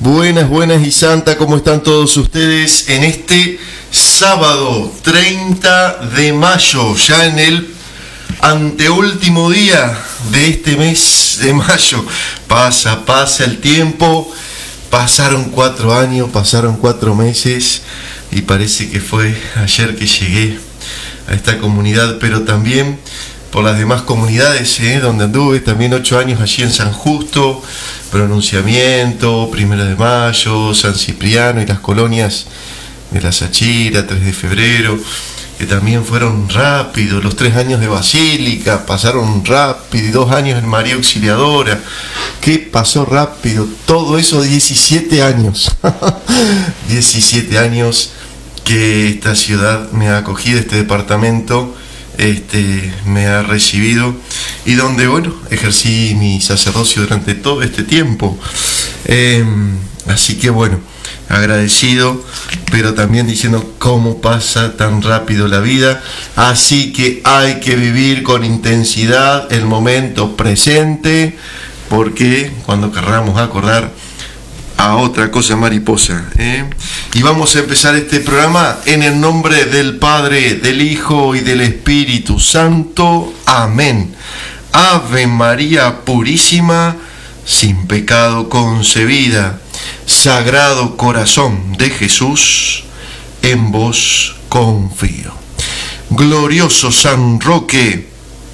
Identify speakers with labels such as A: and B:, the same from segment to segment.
A: Buenas, buenas y santa, ¿cómo están todos ustedes en este sábado 30 de mayo, ya en el anteúltimo día de este mes de mayo? Pasa el tiempo, pasaron 4 años, pasaron 4 meses y parece que fue ayer que llegué a esta comunidad, pero también por las demás comunidades, donde anduve, también 8 años allí en San Justo, Pronunciamiento, 1 de Mayo, San Cipriano y las colonias de La Sachira, 3 de febrero, que también fueron rápidos. Los 3 años de Basílica pasaron rápido, y 2 años en María Auxiliadora, que pasó rápido, todo eso 17 años, 17 años que esta ciudad me ha acogido, este departamento me ha recibido y donde, bueno, ejercí mi sacerdocio durante todo este tiempo. Así que, bueno, agradecido, pero también diciendo cómo pasa tan rápido la vida. Así que hay que vivir con intensidad el momento presente, porque cuando querramos acordar a otra cosa mariposa, Y vamos a empezar este programa en el nombre del Padre, del Hijo y del Espíritu Santo. Amén. Ave María Purísima, sin pecado concebida. Sagrado Corazón de Jesús, en vos confío. Glorioso San Roque,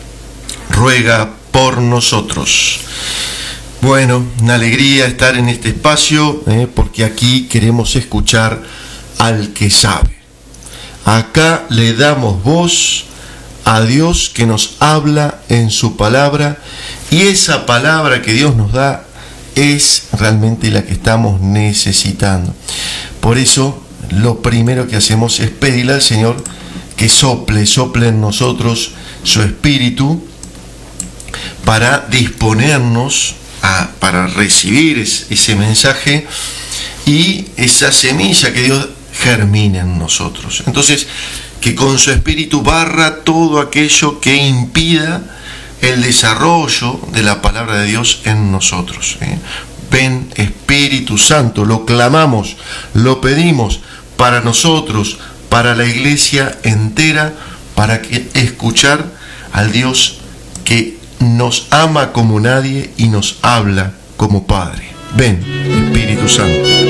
A: ruega por nosotros. Bueno, una alegría estar en este espacio, porque aquí queremos escuchar al que sabe. Acá le damos voz a Dios que nos habla en su palabra, y esa palabra que Dios nos da es realmente la que estamos necesitando. Por eso, lo primero que hacemos es pedirle al Señor que sople en nosotros su espíritu para disponernos para recibir ese mensaje y esa semilla que Dios germine en nosotros. Entonces, que con su espíritu barra todo aquello que impida el desarrollo de la palabra de Dios en nosotros. Ven Espíritu Santo, lo clamamos, lo pedimos para nosotros, para la iglesia entera, para que escuchar al Dios que nos ama como nadie y nos habla como Padre. Ven, Espíritu Santo.